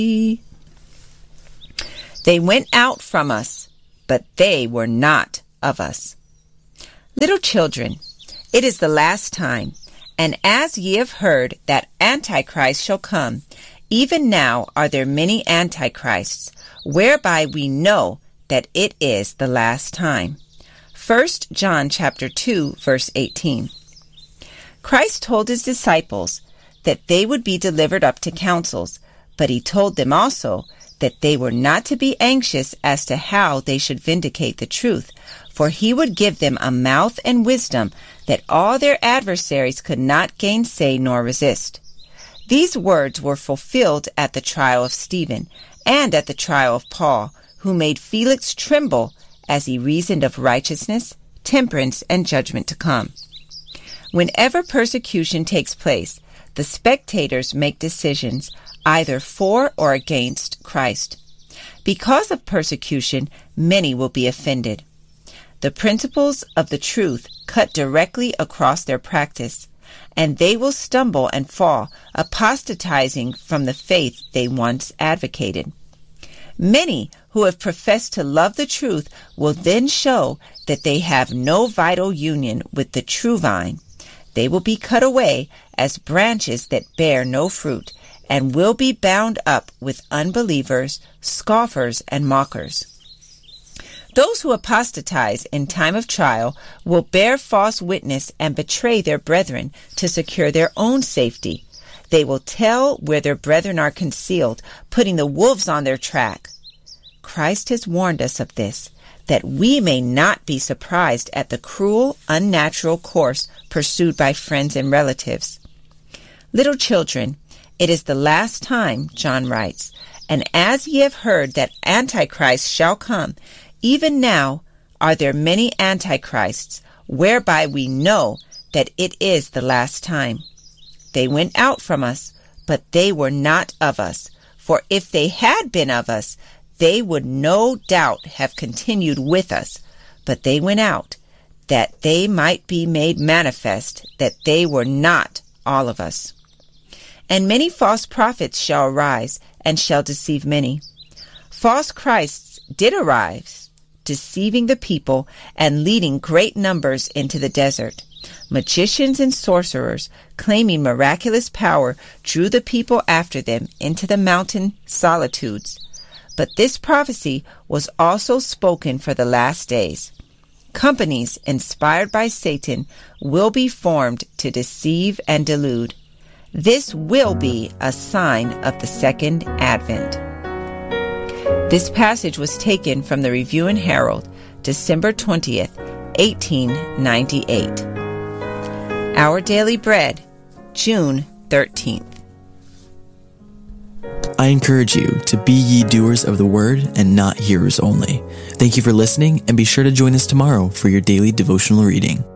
They went out from us, but they were not of us. Little children, it is the last time, and as ye have heard that Antichrist shall come, even now are there many Antichrists, whereby we know that it is the last time. 1 John chapter 2, verse 18. Christ told his disciples that they would be delivered up to councils, but he told them also that they were not to be anxious as to how they should vindicate the truth, for he would give them a mouth and wisdom that all their adversaries could not gainsay nor resist. These words were fulfilled at the trial of Stephen and at the trial of Paul, who made Felix tremble as he reasoned of righteousness, temperance, and judgment to come. Whenever persecution takes place, the spectators make decisions either for or against Christ. Because of persecution, many will be offended. The principles of the truth cut directly across their practice, and they will stumble and fall, apostatizing from the faith they once advocated. Many who have professed to love the truth will then show that they have no vital union with the true vine. They will be cut away as branches that bear no fruit, and will be bound up with unbelievers, scoffers, and mockers. Those who apostatize in time of trial will bear false witness and betray their brethren to secure their own safety. They will tell where their brethren are concealed, putting the wolves on their track. Christ has warned us of this, that we may not be surprised at the cruel, unnatural course pursued by friends and relatives. Little children, it is the last time, John writes, and as ye have heard that Antichrist shall come, even now are there many Antichrists, whereby we know that it is the last time. They went out from us, but they were not of us. For if they had been of us, they would no doubt have continued with us. But they went out, that they might be made manifest that they were not all of us. And many false prophets shall arise, and shall deceive many. False Christs did arise, deceiving the people, and leading great numbers into the desert. Magicians and sorcerers, claiming miraculous power, drew the people after them into the mountain solitudes. But this prophecy was also spoken for the last days. Companies inspired by Satan will be formed to deceive and delude. This will be a sign of the second advent. This passage was taken from the Review and Herald, December 20th, 1898. Our Daily Bread, June 13th. I encourage you to be ye doers of the word and not hearers only. Thank you for listening, and be sure to join us tomorrow for your daily devotional reading.